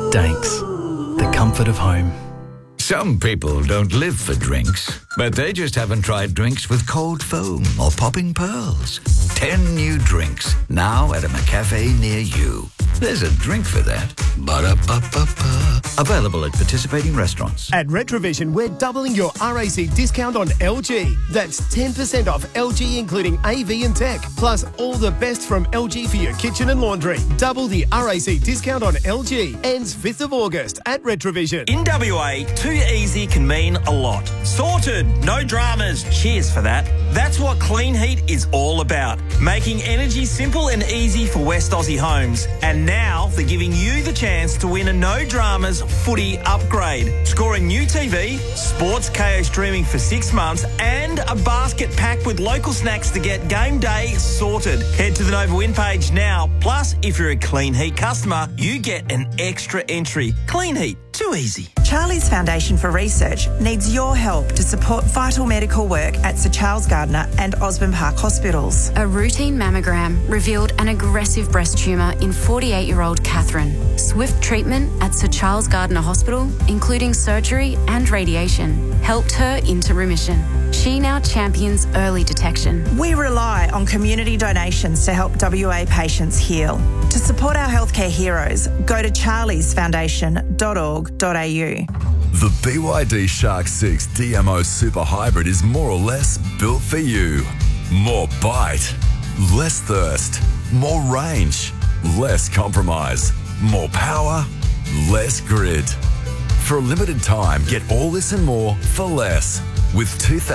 Danks, the comfort of home. Some people don't live for drinks, but they just haven't tried drinks with cold foam or popping pearls. 10 new drinks, now at a McCafe near you. There's a drink for that. Ba-da-ba-ba-ba. Available at participating restaurants. At Retrovision, we're doubling your RAC discount on LG. That's 10% off LG, including AV and tech. Plus, all the best from LG for your kitchen and laundry. Double the RAC discount on LG. Ends 5th of August at Retrovision. In WA, too easy can mean a lot. Sorted, no dramas, cheers for that. That's what Clean Heat is all about. Making energy simple and easy for West Aussie homes. And now they're giving you the chance to win a no dramas footy upgrade. Score a new TV, Sports KO streaming for 6 months, and a basket packed with local snacks to get game day sorted. Head to the Nova Win page now. Plus, if you're a Clean Heat customer, you get an extra entry. Clean Heat, too easy. Charlie's Foundation for Research needs your help to support vital medical work at Sir Charles Gardner and Osborne Park hospitals. A routine mammogram revealed an aggressive breast tumour in 48-year-old Catherine. Swift treatment at Sir Charles Gardner Hospital, including surgery and radiation, helped her into remission. She now champions early detection. We rely on community donations to help WA patients heal. To support our healthcare heroes, go to charliesfoundation.org.au. The BYD Shark 6 DMO Super Hybrid is more or less built for you. More bite, less thirst, more range, less compromise, more power, less grid. For a limited time, get all this and more for less. With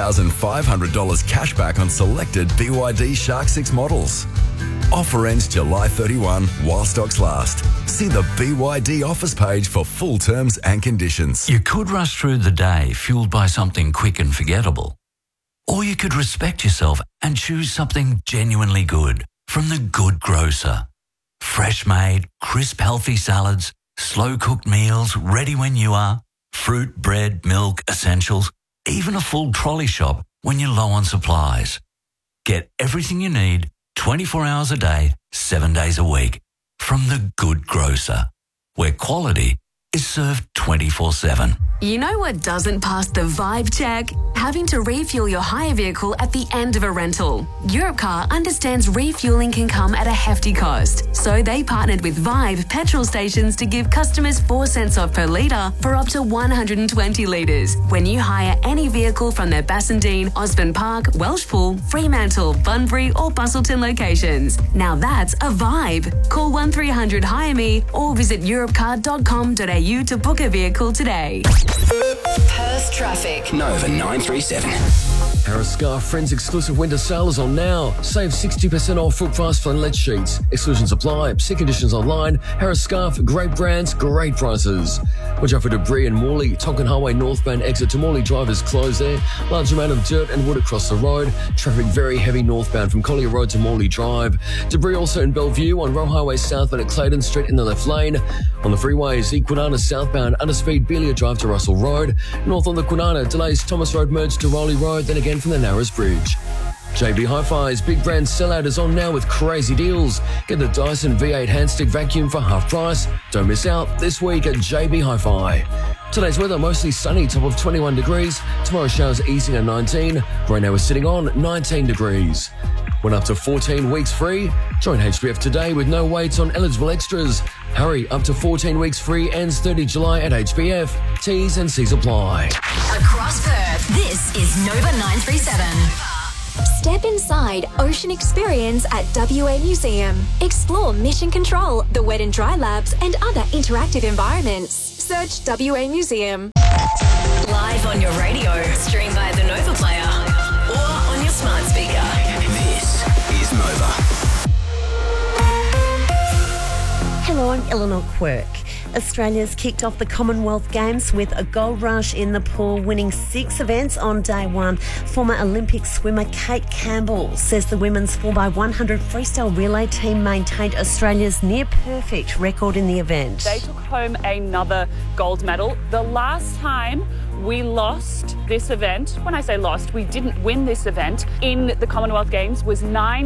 $2,500 cash back on selected BYD Shark 6 models. Offer ends July 31 while stocks last. See the BYD offers page for full terms and conditions. You could rush through the day fueled by something quick and forgettable. Or you could respect yourself and choose something genuinely good from The Good Grocer. Fresh made, crisp, healthy salads, slow cooked meals ready when you are, fruit, bread, milk, essentials, even a full trolley shop when you're low on supplies. Get everything you need 24 hours a day, 7 days a week from The Good Grocer, where quality is served 24/7. You know what doesn't pass the vibe check? Having to refuel your hire vehicle at the end of a rental. Europcar understands refueling can come at a hefty cost, so they partnered with Vibe petrol stations to give customers 4 cents off per litre for up to 120 litres when you hire any vehicle from their Bassendean, Osborne Park, Welshpool, Fremantle, Bunbury or Busselton locations. Now that's a vibe. Call 1300 Hire Me or visit europcar.com.au to book a vehicle today. Perth traffic. Nova 937. Harris Scarf Friends exclusive winter sale is on now. Save 60% off full price for lead sheets. Exclusions apply. See conditions online. Harris Scarf, great brands, great prices. Watch out for debris in Morley. Tonkin Highway northbound exit to Morley Drive is closed there. Large amount of dirt and wood across the road. Traffic very heavy northbound from Collier Road to Morley Drive. Debris also in Bellevue on Roe Highway southbound at Clayton Street in the left lane. On the freeways, Equinana southbound, underspeed Belia Drive to Russell Road. North on the Kwinana, delays Thomas Road merge to Rowley Road, then again from the Narrows Bridge. JB Hi-Fi's big brand sellout is on now with crazy deals. Get the Dyson V8 handstick vacuum for half price. Don't miss out this week at JB Hi-Fi. Today's weather mostly sunny, top of 21 degrees. Tomorrow showers easing at 19. Right now we're sitting on 19 degrees. Went up to 14 weeks free. Join HBF today with no waits on eligible extras. Hurry, up to 14 weeks free, ends 30 July at HBF. T's and C's apply. Across Perth, this is Nova 937. Step inside Ocean Experience at WA Museum. Explore Mission Control, the Wet and Dry Labs, and other interactive environments. Search WA Museum. Live on your radio, stream via the Nova Player, or on your smart speaker. This is Nova. Hello, I'm Eleanor Quirk. Australia's kicked off the Commonwealth Games with a gold rush in the pool, winning 6 events on day one. Former Olympic swimmer Kate Campbell says the women's 4x100 freestyle relay team maintained Australia's near-perfect record in the event. They took home another gold medal. The last time we lost this event. When I say lost, we didn't win this event in the Commonwealth Games was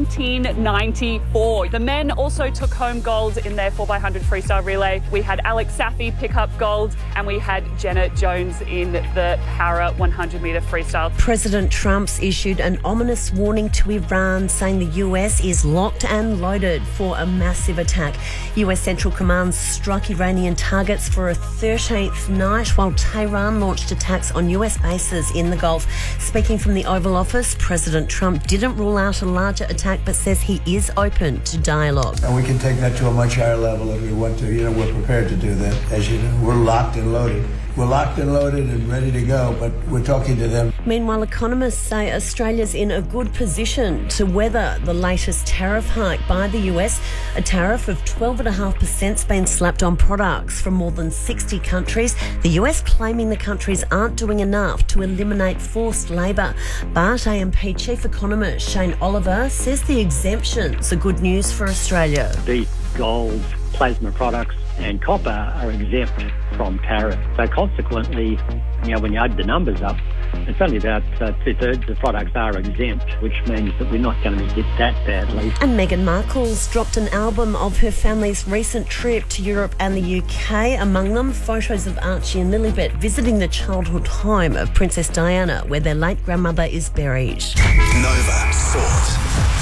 1994. The men also took home gold in their 4x100 freestyle relay. We had Alex Safi pick up gold and we had Jenna Jones in the para 100 metre freestyle. President Trump's issued an ominous warning to Iran, saying the US is locked and loaded for a massive attack. US Central Command struck Iranian targets for a 13th night while Tehran launched attacks on US bases in the Gulf. Speaking from the Oval Office, President Trump didn't rule out a larger attack but says he is open to dialogue. And we can take that to a much higher level if we want to. We're prepared to do that. As you know, we're locked and loaded. We're locked and loaded and ready to go, but we're talking to them. Meanwhile, economists say Australia's in a good position to weather the latest tariff hike by the US. A tariff of 12.5%'s been slapped on products from more than 60 countries. The US claiming the countries aren't doing enough to eliminate forced labour. But AMP Chief Economist Shane Oliver says the exemptions are good news for Australia. Beef, gold, plasma products and copper are exempt from tariff. So consequently, when you add the numbers up, it's only about 2/3 of products are exempt, which means that we're not going to be hit that badly. And Meghan Markle's dropped an album of her family's recent trip to Europe and the UK. Among them, photos of Archie and Lilibet visiting the childhood home of Princess Diana, where their late grandmother is buried. Nova Sport.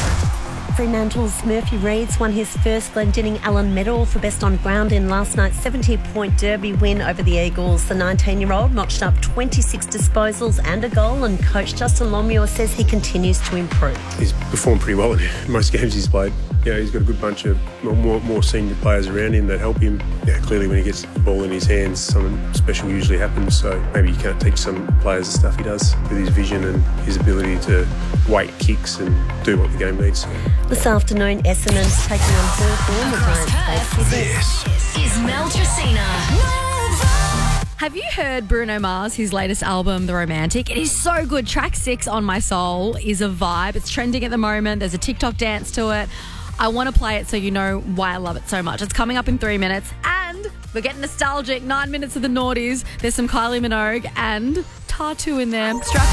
Fremantle's Murphy Reeds won his first Glendinning Allen medal for best on ground in last night's 70-point derby win over the Eagles. The 19-year-old notched up 26 disposals and a goal, and coach Justin Longmuir says he continues to improve. He's performed pretty well in most games he's played. He's got a good bunch of more senior players around him that help him. Clearly when he gets the ball in his hands, something special usually happens. So maybe you can't teach some players the stuff he does with his vision and his ability to weight kicks and do what the game needs. This afternoon, Essendon's taking on Hawthorn. The Giants face This is Mel Tracina. Have you heard Bruno Mars, his latest album, The Romantic? It is so good. Track 6, On My Soul, is a vibe. It's trending at the moment. There's a TikTok dance to it. I want to play it so you know why I love it so much. It's coming up in 3 minutes. And we're getting nostalgic. 9 minutes of the noughties. There's some Kylie Minogue and Tatu in there. Strap